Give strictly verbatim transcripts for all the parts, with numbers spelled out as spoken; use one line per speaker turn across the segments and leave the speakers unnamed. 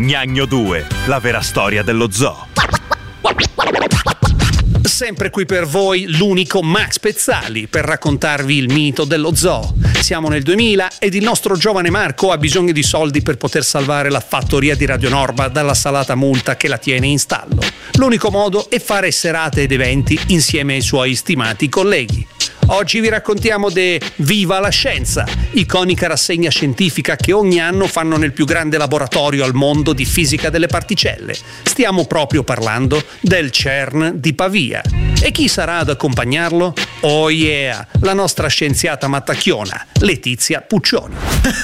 Gnagno due, la vera storia dello zoo.
Sempre qui per voi l'unico Max Pezzali per raccontarvi il mito dello zoo. Siamo nel duemila ed il nostro giovane Marco ha bisogno di soldi per poter salvare la fattoria di Radio Norba dalla salata multa che la tiene in stallo. L'unico modo è fare serate ed eventi insieme ai suoi stimati colleghi. Oggi vi raccontiamo de Viva la Scienza, iconica rassegna scientifica che ogni anno fanno nel più grande laboratorio al mondo di fisica delle particelle. Stiamo proprio parlando del CERN di Pavia. E chi sarà ad accompagnarlo? Oh yeah, la nostra scienziata mattacchiona, Letizia Puccioni.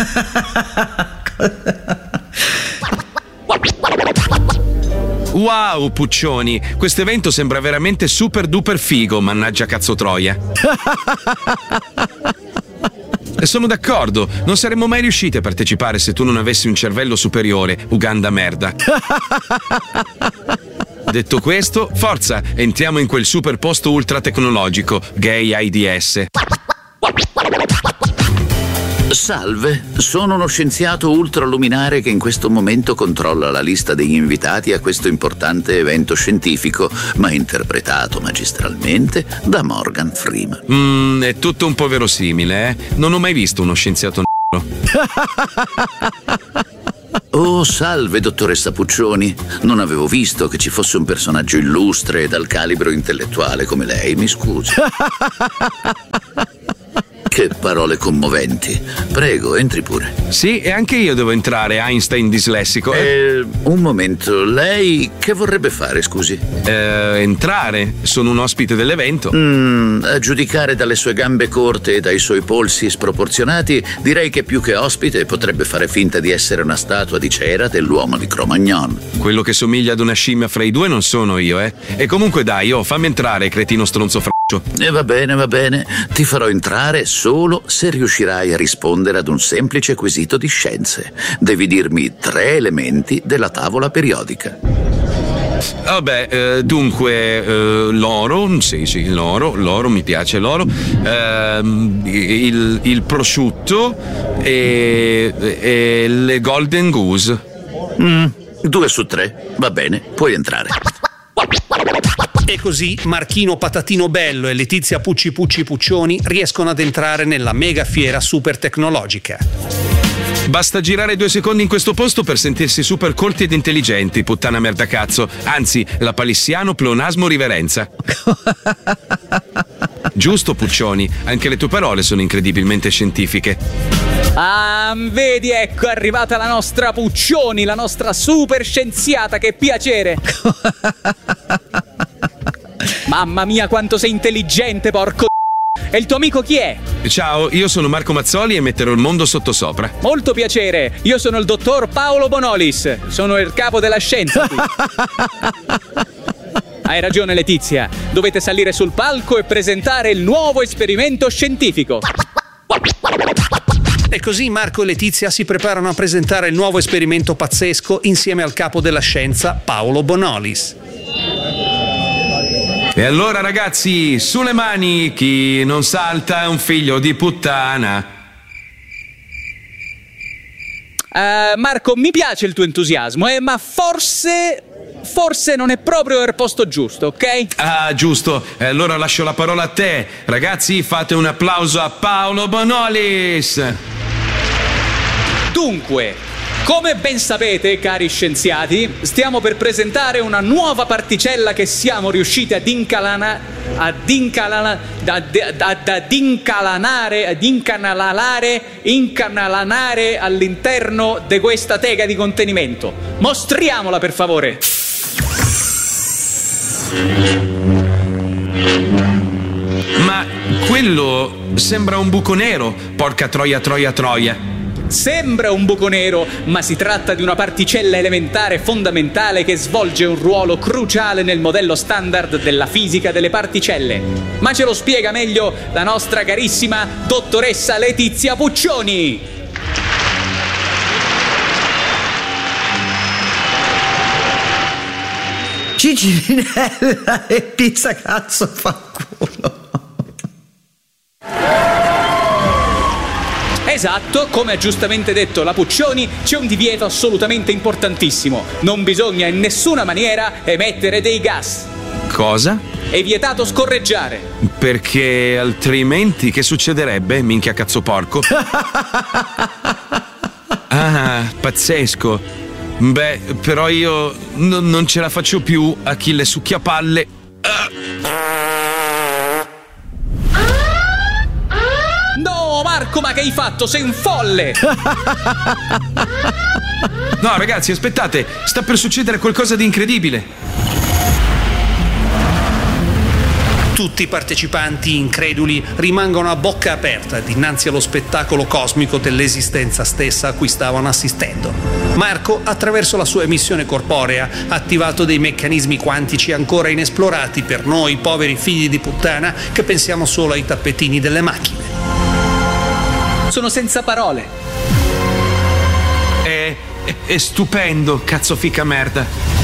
Wow, Puccioni, questo evento sembra veramente super duper figo, mannaggia cazzo troia. E sono d'accordo, non saremmo mai riusciti a partecipare se tu non avessi un cervello superiore, Uganda merda. Detto questo, forza, entriamo in quel super posto ultra tecnologico, Gay AIDS.
Salve, sono uno scienziato ultraluminare che in questo momento controlla la lista degli invitati a questo importante evento scientifico, ma interpretato magistralmente da Morgan Freeman.
Mmm, è tutto un po' verosimile, eh? Non ho mai visto uno scienziato n***o.
Oh, salve, dottoressa Puccioni. Non avevo visto che ci fosse un personaggio illustre e dal calibro intellettuale come lei, mi scusi. Che parole commoventi. Prego, entri pure.
Sì, e anche io devo entrare, Einstein dislessico.
Eh, un momento, lei che vorrebbe fare, scusi?
Eh, entrare. Sono un ospite dell'evento.
Mm, a giudicare dalle sue gambe corte e dai suoi polsi sproporzionati, direi che più che ospite potrebbe fare finta di essere una statua di cera dell'uomo di Cro-Magnon.
Quello che somiglia ad una scimmia fra i due non sono io, eh. E comunque dai, oh, fammi entrare, cretino stronzo fra.
E va bene, va bene. Ti farò entrare solo se riuscirai a rispondere ad un semplice quesito di scienze. Devi dirmi tre elementi della tavola periodica.
Vabbè, eh, dunque, eh, l'oro, sì, sì, l'oro, l'oro, mi piace l'oro, eh, il, il prosciutto e, e le golden goose.
Mm, due su tre, va bene, puoi entrare.
E così Marchino Patatino Bello e Letizia Pucci Pucci Puccioni riescono ad entrare nella mega fiera super tecnologica.
Basta girare due secondi in questo posto per sentirsi super colti ed intelligenti, puttana merda cazzo. Anzi, la palissiano pleonasmo riverenza. Giusto, Puccioni, anche le tue parole sono incredibilmente scientifiche.
Ah, vedi, ecco, è arrivata la nostra Puccioni, la nostra super scienziata, che piacere. Mamma mia, quanto sei intelligente, porco. E il tuo amico chi è?
Ciao, io sono Marco Mazzoli e metterò il mondo sottosopra.
Molto piacere, io sono il dottor Paolo Bonolis, sono il capo della scienza qui. Hai ragione, Letizia, dovete salire sul palco e presentare il nuovo esperimento scientifico.
E così Marco e Letizia si preparano a presentare il nuovo esperimento pazzesco insieme al capo della scienza, Paolo Bonolis.
E allora, ragazzi, sulle mani, chi non salta è un figlio di puttana.
Uh, Marco, mi piace il tuo entusiasmo, eh, ma forse... Forse non è proprio il posto giusto, ok?
Ah, giusto. E allora lascio la parola a te. Ragazzi, fate un applauso a Paolo Bonolis.
Dunque, come ben sapete, cari scienziati, stiamo per presentare una nuova particella che siamo riusciti ad incalana, ad incalana, ad, ad, ad incalanare, ad incanalare, incanalanare all'interno di questa teca di contenimento. Mostriamola, per favore.
Ma quello sembra un buco nero, porca troia troia troia.
Sembra un buco nero, ma si tratta di una particella elementare fondamentale che svolge un ruolo cruciale nel modello standard della fisica delle particelle. Ma ce lo spiega meglio la nostra carissima dottoressa Letizia Puccioni.
Cicirinella e pizza cazzo fa culo.
Esatto, come ha giustamente detto la Puccioni, c'è un divieto assolutamente importantissimo. Non bisogna in nessuna maniera emettere dei gas.
Cosa?
È vietato scorreggiare.
Perché altrimenti che succederebbe, minchia cazzo porco? Ah, pazzesco. Beh, però io n- non ce la faccio più, Achille succhiapalle. Ah.
No, Marco, ma che hai fatto? Sei un folle!
No, ragazzi, aspettate, sta per succedere qualcosa di incredibile.
Tutti i partecipanti increduli rimangono a bocca aperta dinanzi allo spettacolo cosmico dell'esistenza stessa a cui stavano assistendo. Marco, attraverso la sua emissione corporea, ha attivato dei meccanismi quantici ancora inesplorati per noi poveri figli di puttana che pensiamo solo ai tappetini delle macchine.
Sono senza parole.
È, è, è stupendo, cazzo fica merda.